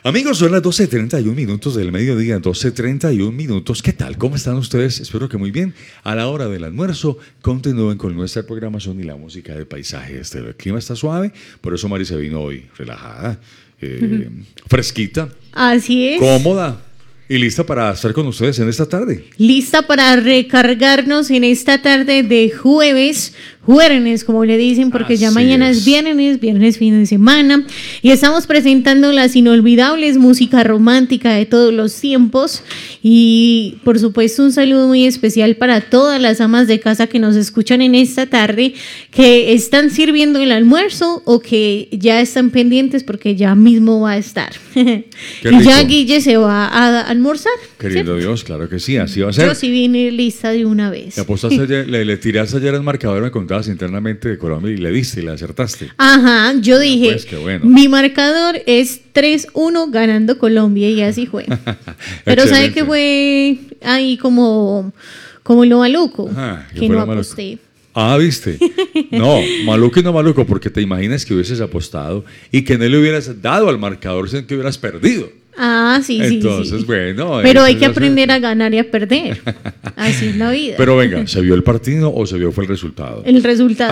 Amigos, son las 12:31 del mediodía, 12:31. ¿Qué tal? ¿Cómo están ustedes? Espero que muy bien. A la hora del almuerzo, continúen con nuestra programación y la música de paisaje. El clima está suave, por eso Mari se vino hoy relajada, fresquita, así es, cómoda y lista para estar con ustedes en esta tarde. Lista para recargarnos en esta tarde de jueves, como le dicen, porque ya mañana es viernes fin de semana, y estamos presentando las inolvidables música romántica de todos los tiempos, y por supuesto un saludo muy especial para todas las amas de casa que nos escuchan en esta tarde, que están sirviendo el almuerzo o que ya están pendientes porque ya mismo va a estar. Y ya Guille se va a almorzar. Querido ¿sí? Dios, claro que sí, así va a ser. Yo sí vine lista de una vez. Le apostaste ayer, le tiraste ayer al marcador, me contabas internamente de Colombia y le diste y le acertaste. Ajá, yo dije, pues, qué bueno. Mi marcador es 3-1 ganando Colombia, y así fue. Pero ¿sabe qué fue ahí como lo maluco? Ajá, que no aposté. Ah, ¿viste? No, maluco y no maluco, porque te imaginas que hubieses apostado y que no le hubieras dado al marcador, sino que hubieras perdido. Ah, sí, Entonces, sí. bueno. Pero hay que aprender a ganar y a perder. Así es la vida. Pero venga, ¿se vio el partido o fue el resultado? El resultado.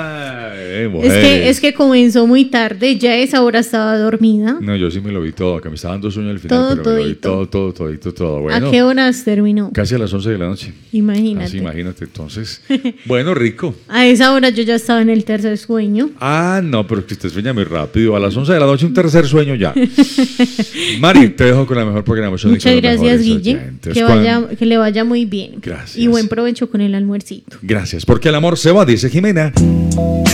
Es que comenzó muy tarde, ya a esa hora estaba dormida. No, yo sí me lo vi todo, que me estaba dando sueño al final, pero me lo vi todo. Bueno, ¿a qué horas terminó? Casi a las 11 de la noche. Imagínate. Imagínate, entonces. Bueno, rico. A esa hora yo ya estaba en el tercer sueño. Ah, no, pero es que usted sueña muy rápido. A las 11 de la noche un tercer sueño ya. Mari, te dejo con la mejor programación. Muchas gracias, Guille. Que le vaya muy bien. Gracias. Y buen provecho con el almuercito. Gracias, porque el amor se va, dice Jimena.